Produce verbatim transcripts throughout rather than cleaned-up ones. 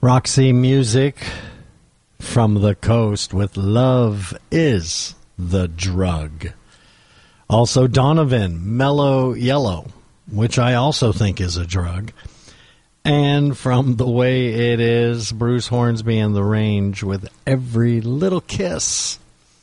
Roxy Music from the Coast with Love Is the Drug. Also Donovan, Mellow Yellow, which I also think is a drug. And from The Way It Is, Bruce Hornsby and The Range with Every Little Kiss.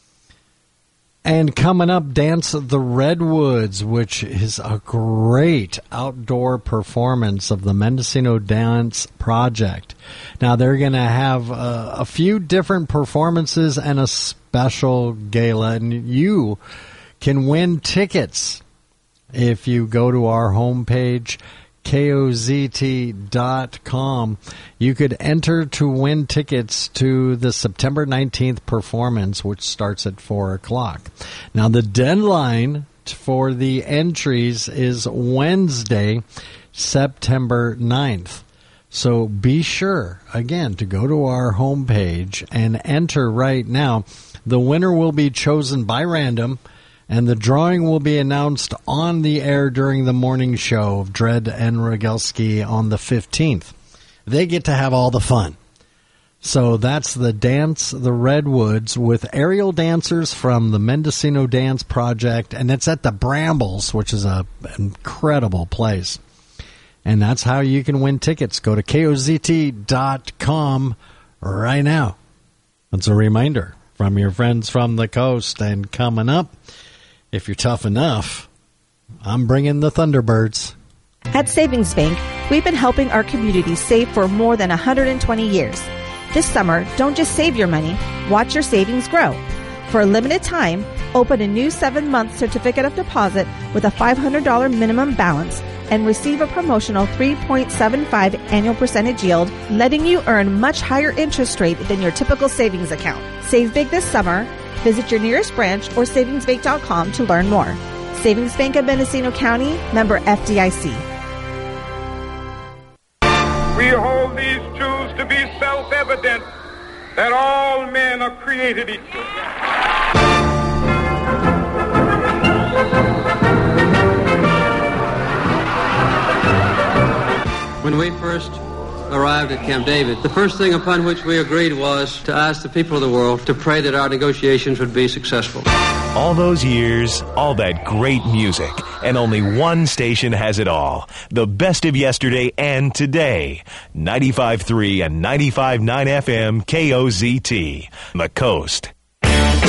And coming up, Dance the Redwoods, which is a great outdoor performance of the Mendocino Dance Project. Now, they're going to have uh, a few different performances and a special gala, and you can win tickets if you go to our homepage, K O Z T dot com. You could enter to win tickets to the September nineteenth performance, which starts at four o'clock. Now, the deadline for the entries is Wednesday, September ninth. So be sure, again, to go to our homepage and enter right now. The winner will be chosen by random, and the drawing will be announced on the air during the morning show of Dredd and Rogelski on the fifteenth. They get to have all the fun. So that's the Dance the Redwoods with aerial dancers from the Mendocino Dance Project, and it's at the Brambles, which is an incredible place. And that's how you can win tickets. Go to K O Z T dot com right now. That's a reminder from your friends from the coast. And coming up, if you're tough enough, I'm bringing the Thunderbirds. At Savings Bank, we've been helping our community save for more than one hundred twenty years. This summer, don't just save your money, watch your savings grow. For a limited time, open a new seven-month certificate of deposit with a five hundred dollars minimum balance and receive a promotional three point seven five annual percentage yield, letting you earn much higher interest rate than your typical savings account. Save big this summer. Visit your nearest branch or savings bank dot com to learn more. Savings Bank of Mendocino County, member F D I C. We hold these truths to be self-evident, that all men are created equal. When we first arrived at Camp David, the first thing upon which we agreed was to ask the people of the world to pray that our negotiations would be successful. All those years, all that great music, and only one station has it all. The best of yesterday and today. ninety-five point three and ninety-five point nine F M K O Z T. The Coast.